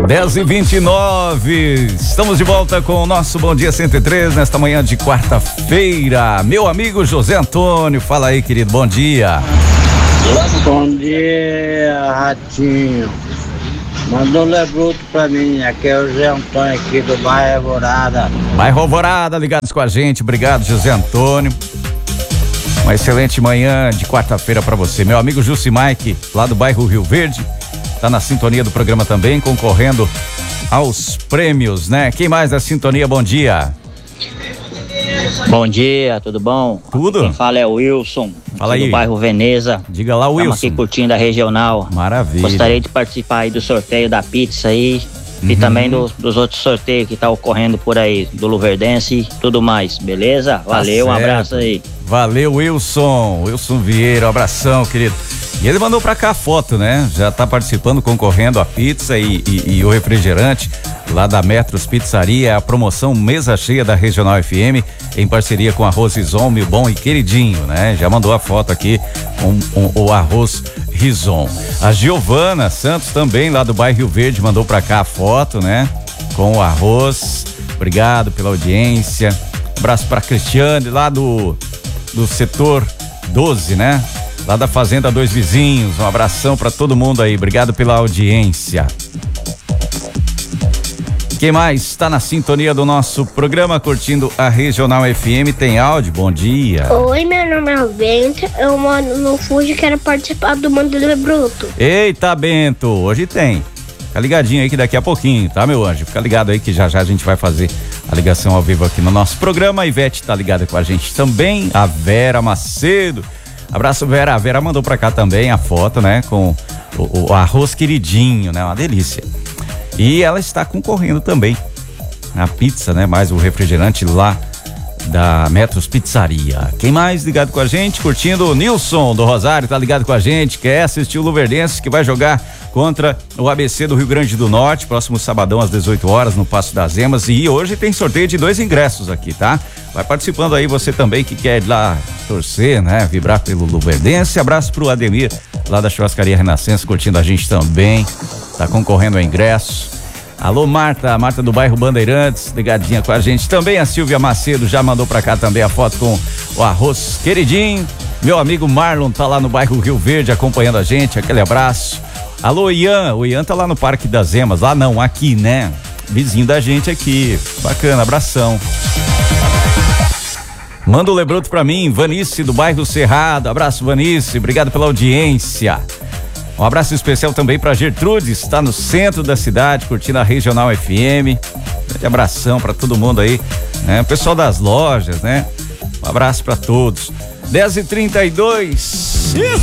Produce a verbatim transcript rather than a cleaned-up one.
dez e vinte e nove, estamos de volta com o nosso Bom Dia cento e três nesta manhã de quarta-feira. Meu amigo José Antônio, fala aí, querido, bom dia. Bom dia, Ratinho. Mandou lebruto pra mim, aqui é o José Antônio aqui do bairro Alvorada. Bairro Alvorada, ligados com a gente, obrigado, José Antônio. Uma excelente manhã de quarta-feira pra você. Meu amigo Jussi Mike, lá do bairro Rio Verde, tá na sintonia do programa também, concorrendo aos prêmios, né? Quem mais da sintonia, bom dia. Bom dia, tudo bom? Tudo. Quem fala é o Wilson, fala aí. do bairro Veneza. Diga lá, Wilson. Estamos aqui curtindo a regional. Maravilha. Gostaria de participar aí do sorteio da pizza aí, uhum. e também do, dos outros sorteios que tá ocorrendo por aí, do Luverdense e tudo mais, beleza? Valeu, tá, um abraço aí. Valeu, Wilson, Wilson Vieira, um abração, querido. E ele mandou pra cá a foto, né? Já tá participando, concorrendo a pizza e, e, e o refrigerante lá da Metros Pizzaria, a promoção Mesa Cheia da Regional F M, em parceria com Arroz Rison, Mil Bom e Queridinho, né? Já mandou a foto aqui com um, um, o Arroz Rison. A Giovana Santos também, lá do bairro Rio Verde, mandou pra cá a foto, né? Com o arroz. Obrigado pela audiência. Um abraço pra Cristiane, lá do, do setor doze, né? Lá da Fazenda Dois Vizinhos, um abração pra todo mundo aí, obrigado pela audiência. Quem mais está na sintonia do nosso programa, curtindo a Regional F M, tem áudio, bom dia. Oi, meu nome é Bento, eu moro no Fuji e quero participar do Mandela Bruto. Eita, Bento, hoje tem. Fica ligadinho aí que daqui a pouquinho, tá, meu anjo? Fica ligado aí que já já a gente vai fazer a ligação ao vivo aqui no nosso programa. A Ivete tá ligada com a gente também, a Vera Macedo. Abraço, Vera. A Vera mandou pra cá também a foto, né? Com o, o arroz queridinho, né? Uma delícia. E ela está concorrendo também a pizza, né? Mais o refrigerante lá da Metros Pizzaria. Quem mais ligado com a gente? Curtindo o Nilson do Rosário, tá ligado com a gente, quer assistir o Luverdense, que vai jogar contra o A B C do Rio Grande do Norte, próximo sabadão às dezoito horas no Passo das Emas, e hoje tem sorteio de dois ingressos aqui, tá? Vai participando aí você também que quer ir lá torcer, né? Vibrar pelo Luverdense. Abraço pro Ademir, lá da Churrascaria Renascença, curtindo a gente também, tá concorrendo a ingresso. Alô, Marta, Marta do bairro Bandeirantes, ligadinha com a gente. Também a Silvia Macedo já mandou pra cá também a foto com o arroz queridinho. Meu amigo Marlon tá lá no bairro Rio Verde acompanhando a gente, aquele abraço. Alô, Ian, o Ian tá lá no Parque das Emas, lá não, aqui, né? Vizinho da gente aqui, bacana, abração. Manda o lebruto pra mim, Vanice do bairro Cerrado, abraço Vanice, obrigado pela audiência. Um abraço especial também para Gertrude, está no centro da cidade, curtindo a Regional F M. Grande abração para todo mundo aí, né? O pessoal das lojas, né? Um abraço para todos. dez e trinta e dois. Isso!